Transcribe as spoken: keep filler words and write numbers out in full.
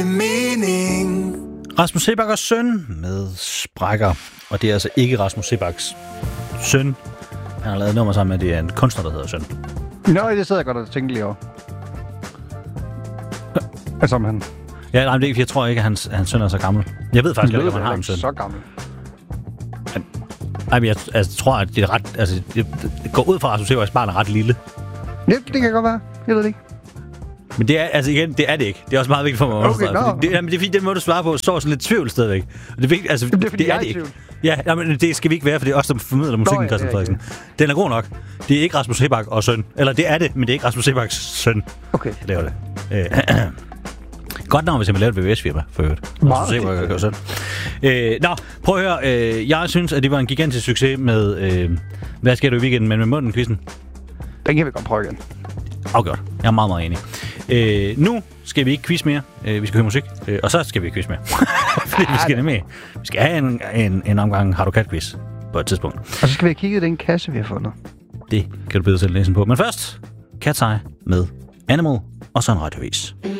mening. Rasmus Seebachs søn med sprækker. Og det er altså ikke Rasmus Seebachs søn. Han har lavet nummer sammen med, det er en kunstner, der hedder søn. Nå, det sidder jeg godt og tænker lige over. Altså om han... Ja, nej, det, jeg tror ikke, at hans, hans søn er så gammel. Jeg ved faktisk ikke, om han har en søn. Så gammel. Han, nej, men jeg altså, tror, at det er ret... Altså, det, det går ud fra, at Rasmus Seebachs barn er ret lille. Ja, det kan godt være. Jeg ved det ikke. Men det er, altså igen, det er det ikke. Det er også meget vigtigt for mig at okay, understrege. Det, jamen, det er fordi, den måde, du svarer på, står sådan lidt tvivl stadigvæk. Og det er vigtigt, altså, det er, fordi det, er det ikke. Ja, jamen, det skal vi ikke være, for det er os, der formidler musikken, Christian Frederiksen. Den er god nok. Det er ikke Rasmus Seebach og søn. Eller det er det, men det er ikke Rasmus Seebachs søn. Okay. Det er det. Øh, godt navn, hvis jeg vil lave et V V S-firma, for øvrigt. Rasmus Seebach og søn. Øh, nå, prøv at høre. Øh, jeg synes, at det var en gigantisk succes med... Øh, hvad sker du i weekenden, men med munden-quizzen? Den kan vi godt prøve igen. Afgjort. Jeg er meget, meget enig. Øh, nu skal vi ikke quiz mere. Øh, vi skal høre musik. Øh, og så skal vi quiz mere. Fordi vi skal med. Vi skal have en, en, en omgang Har du kat-quiz på et tidspunkt. Og så skal vi have kigget i den kasse, vi har fundet. Det kan du bedre selv læse på. Men først, Cat's Eye med Animal og så en radiovis.